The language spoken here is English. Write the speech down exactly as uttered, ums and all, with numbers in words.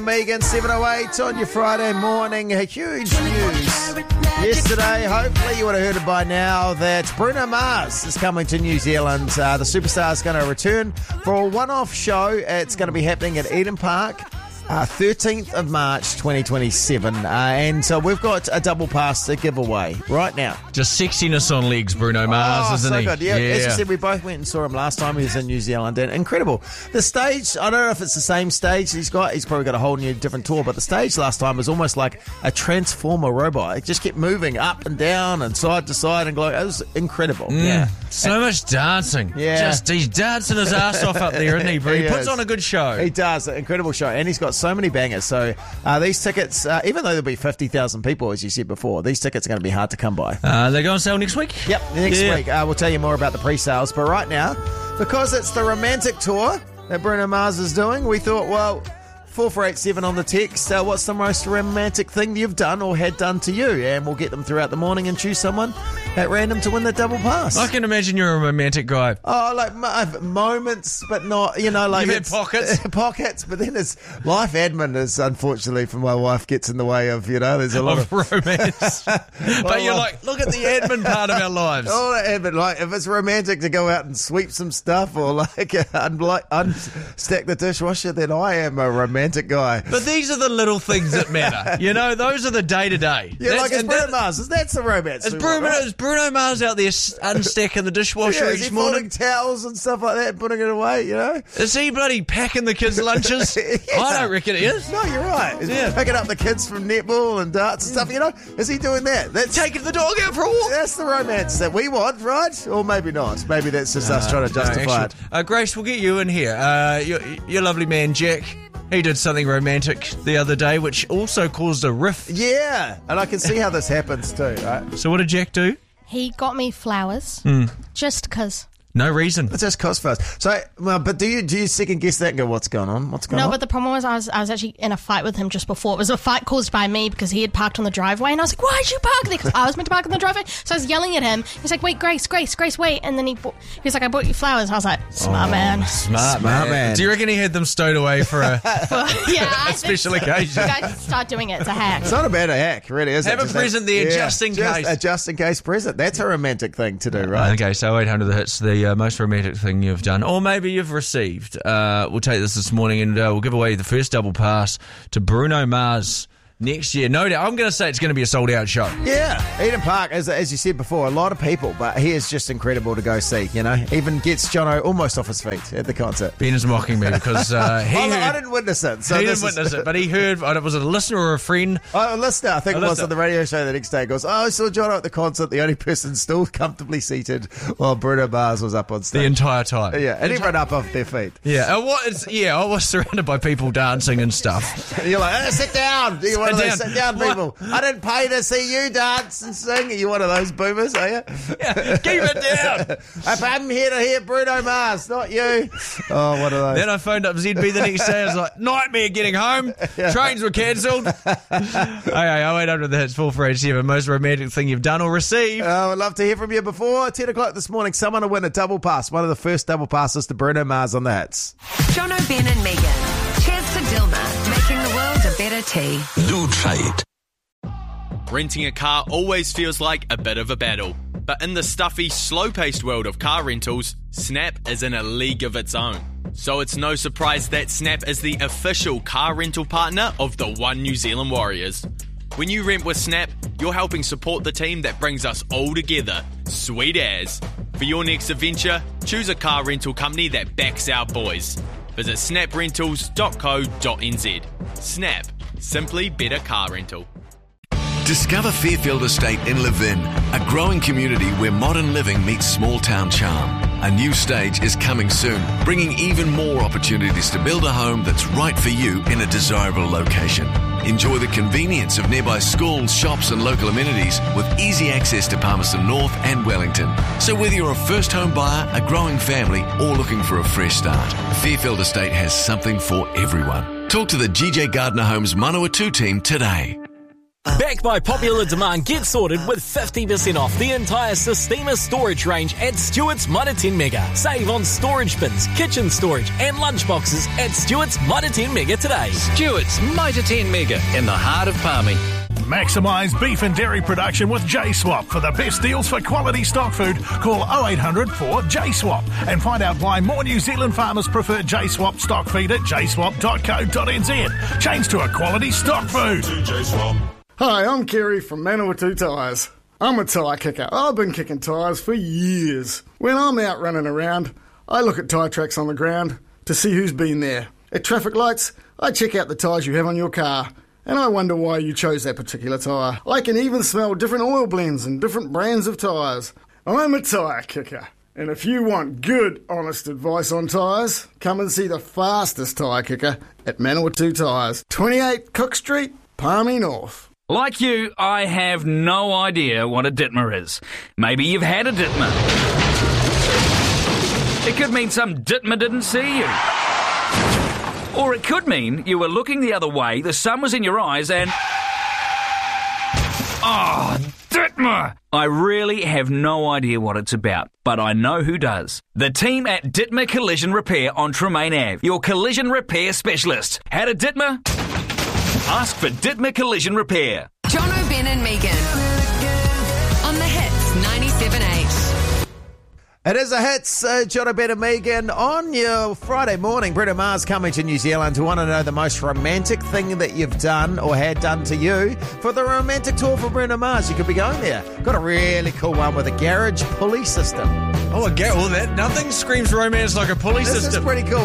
Megan, seven oh eight on your Friday morning. Huge news yesterday. Hopefully you would have heard it by now that Bruno Mars is coming to New Zealand. Uh, the superstar is going to return for a one-off show. It's going to be happening at Eden Park. Uh, thirteenth of March twenty twenty-seven, uh, and so we've got a double pass to give away right now. Just sexiness on legs, Bruno Mars, oh, isn't so he? Good. Yeah, yeah. As you said, we both went and saw him last time he was in New Zealand, and incredible. The stage, I don't know if it's the same stage he's got, he's probably got a whole new different tour, but the stage last time was almost like a transformer robot. It just kept moving up and down and side to side and glowing. It was incredible. Mm, yeah. So and, much dancing. Yeah. Just, he's dancing his ass off up there, isn't he, Bruno? He, he puts on a good show. He does, an incredible show, and he's got so many bangers. So uh, these tickets, uh, even though there'll be fifty thousand people, as you said before, these tickets are going to be hard to come by. Uh, they go on sale next week? Yep, next yeah. week. Uh, we'll tell you more about the pre-sales. But right now, because it's the romantic tour that Bruno Mars is doing, we thought, well, four four eight seven on the text, uh, what's the most romantic thing you've done or had done to you? And we'll get them throughout the morning and choose someone at random to win the double pass. I can imagine you're a romantic guy. Oh, like mo- moments, but not, you know, like... You've had pockets. pockets, but then it's life admin is, unfortunately, for my wife, gets in the way of, you know, there's a lot of... of romance. But you're like, look at the admin part of our lives. All the admin, like, if it's romantic to go out and sweep some stuff or, like, un- like unstack the dishwasher, then I am a romantic guy. But these are the little things that matter. You know, those are the day-to-day. Yeah, That's, like it's Bruno that, Mars. That's the romance. Is we Bruno, want, right? is Bruno Mars out there unstacking the dishwasher Yeah, each is he morning? folding towels and stuff like that and putting it away, you know? Is he bloody packing the kids' lunches? Yeah. I don't reckon he is. No, you're right. Is Yeah. he picking up the kids from netball and darts and stuff, you know? Is he doing that? That's Taking the dog out for a walk. That's the romance that we want, right? Or maybe not. Maybe that's just us trying to No, justify actually, uh, Grace, we'll get you in here. Uh, your, your lovely man, Jack, he did something romantic the other day, which also caused a rift. it. Yeah, and I can see how this happens too, right? So what did Jack do? He got me flowers Mm. just because. No reason. It's just cost first. So, well, but do you do you second guess that and go, what's going on? What's going No, on? but the problem was I was I was actually in a fight with him just before. It was a fight caused by me because he had parked on the driveway, and I was like, "Why'd you park there?" Because I was meant to park on the driveway. So I was yelling at him. He's like, "Wait, Grace, Grace, Grace, wait!" And then he bought, he was like, "I bought you flowers." I was like, "Smart Oh, man." Smart, Smart man. man. Do you reckon he had them stowed away for a... yeah, I special think so. occasion. You guys start doing it. It's a hack. It's not a bad hack, really, is it? Have a Just present there, just in just case. A just in case present. That's a romantic thing to do, right? Okay, so eight hundred the hits, the uh, most romantic thing you've done, or maybe you've received. Uh, we'll take this this morning and uh, we'll give away the first double pass to Bruno Mars next year. No doubt. I'm going to say it's going to be a sold-out show. Yeah, Eden Park, as, as you said before, a lot of people, but he is just incredible to go see, you know? Even gets Jono almost off his feet at the concert. Ben is mocking me because uh, he I, heard... I didn't witness it. So he this didn't is- witness it, but he heard... Was it a listener or a friend? Oh, a listener, I think A it was listener. on the radio show the next day. Goes, oh, I saw Jono at the concert, the only person still comfortably seated while Bruno Mars was up on The stage. entire time. Yeah, and everyone up off their feet. Yeah, uh, what is, yeah, I was surrounded by people dancing and stuff. And you're like, oh, sit down. You're one of Sit those down. sit down What? people. I didn't pay to see you dance and sing. Are you one of those boomers, are you? Yeah, keep it down. I'm here to hear Bruno Mars, not you. Oh, what are those? Then I phoned up Z B the next day. I was like, nightmare getting home. Trains were cancelled. Okay, oh eight hundred the hits, four four eight seven. Most romantic thing you've done or received. Oh, I'd love to hear from you before ten o'clock this morning. Someone will win a double pass. One of the first double passes to Bruno Mars on the hits. Jono, Ben and Megan. Cheers to Dilma, making the world a better tea. Do try it. Renting a car always feels like a bit of a battle. But in the stuffy, slow-paced world of car rentals, Snap is in a league of its own. So it's no surprise that Snap is the official car rental partner of the One New Zealand Warriors. When you rent with Snap, you're helping support the team that brings us all together. Sweet as. For your next adventure, choose a car rental company that backs our boys. Visit snap rentals dot co dot n z. Snap. Simply better car rental. Discover Fairfield Estate in Levin, a growing community where modern living meets small town charm. A new stage is coming soon, bringing even more opportunities to build a home that's right for you in a desirable location. Enjoy the convenience of nearby schools, shops and local amenities with easy access to Palmerston North and Wellington. So whether you're a first home buyer, a growing family or looking for a fresh start, Fairfield Estate has something for everyone. Talk to the G J Gardner Homes Manawatu team today. Backed by popular demand, get sorted with fifty percent off the entire Sistema storage range at Stewart's Mitre ten Mega. Save on storage bins, kitchen storage and lunchboxes at Stewart's Mitre ten Mega today. Stewart's Mitre ten Mega in the heart of Palmy. Maximise beef and dairy production with J-Swap. For the best deals for quality stock food, call oh eight hundred four J swap and find out why more New Zealand farmers prefer J-Swap stock feed at j swap dot co dot n z. Change to a quality stock food. Hi, I'm Kerry from Manawatu Tyres. I'm a tyre kicker. I've been kicking tyres for years. When I'm out running around, I look at tyre tracks on the ground to see who's been there. At traffic lights, I check out the tyres you have on your car, and I wonder why you chose that particular tyre. I can even smell different oil blends and different brands of tyres. I'm a tyre kicker. And if you want good, honest advice on tyres, come and see the fastest tyre kicker at Manawatu Tyres, twenty-eight Cook Street, Palmy North. Like you, I have no idea what a Ditmer is. Maybe you've had a Ditmer. It could mean some Ditmer didn't see you. Or it could mean you were looking the other way, the sun was in your eyes and... Oh, Ditmer! I really have no idea what it's about, but I know who does. The team at Ditmer Collision Repair on Tremaine Avenue, your collision repair specialist. Had a Ditmer? Ask for Ditmer Collision Repair. John O'Ben and Megan on the Hits ninety-seven point eight. It is a hits, uh, John O'Ben and Megan on your Friday morning. Bruno Mars coming to New Zealand. To want to know the most romantic thing that you've done or had done to you for the romantic tour for Bruno Mars. You could be going there. Got a really cool one with a garage pulley system. Oh, a gar- well, that nothing screams romance like a pulley This system. is pretty cool.